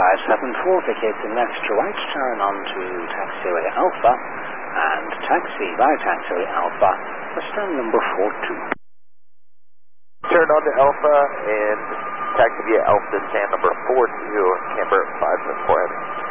574, vacating left to right, turn on to taxiway Alpha, and taxi by taxiway Alpha for stand number 42. Turn on to Alpha and taxi via Alpha to stand number 42, Camber 574.